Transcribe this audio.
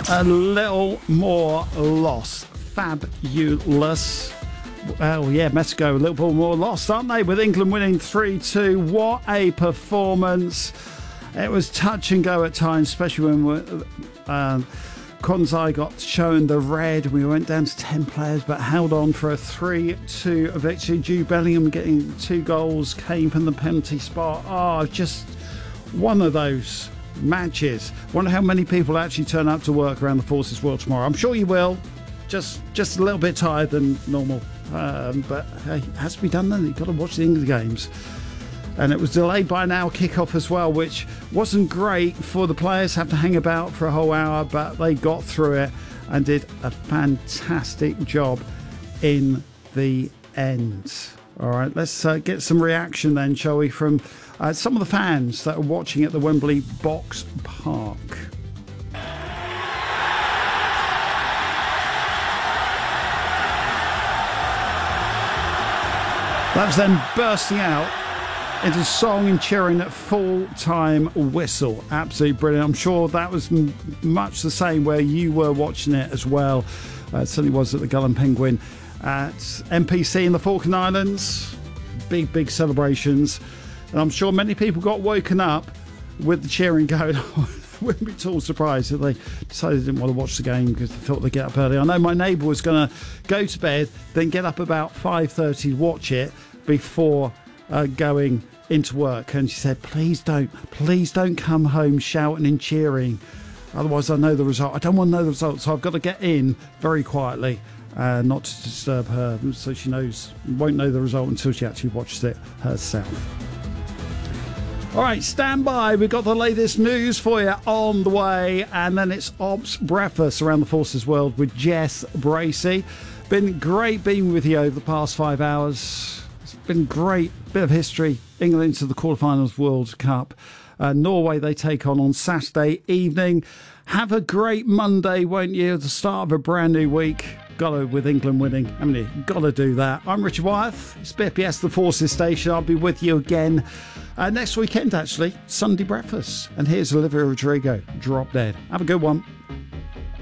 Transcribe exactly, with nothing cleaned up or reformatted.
A little more loss. Fabulous. Well, yeah, Mexico a little bit more lost, aren't they? With England winning three two. What a performance. It was touch and go at times, especially when we, uh, Konzai got shown the red. We went down to ten players, but held on for a three two victory. Jude Bellingham getting two goals, came from the penalty spot. Oh, just one of those matches. Wonder how many people actually turn up to work around the Forces World tomorrow. I'm sure you will. Just just a little bit tired than normal. Um, but hey, it has to be done then. You've got to watch the England games. And it was delayed by an hour kickoff as well, which wasn't great for the players. Have to hang about for a whole hour, but they got through it and did a fantastic job in the end. All right, let's uh, get some reaction then, shall we, from uh, some of the fans that are watching at the Wembley Box Park. That was them bursting out into song and cheering at full-time whistle. Absolutely brilliant. I'm sure that was m- much the same where you were watching it as well. Uh, it certainly was at the Gull and Penguin at N P C in the Falkland Islands. Big, big celebrations. And I'm sure many people got woken up with the cheering going on. Wouldn't be at all surprised if they decided they didn't want to watch the game because they thought they'd get up early. I know my neighbour was going to go to bed, then get up about five thirty to watch it before uh, going into work. And she said, please don't, please don't come home shouting and cheering. Otherwise I know the result. I don't want to know the result, so I've got to get in very quietly, uh, not to disturb her, so she knows, won't know the result until she actually watches it herself. All right, stand by. We've got the latest news for you on the way. And then it's Ops Breakfast around the Forces World with Jess Bracey. Been great being with you over the past five hours. It's been great. Bit of history. England into the quarterfinals World Cup. Uh, Norway they take on on Saturday evening. Have a great Monday, won't you? The start of a brand new week. Got to, with England winning, haven't you? Got to do that. I'm Richard Wyeth. It's B P S, the Forces Station. I'll be with you again uh, next weekend, actually. Sunday breakfast. And here's Olivia Rodrigo, Drop Dead. Have a good one.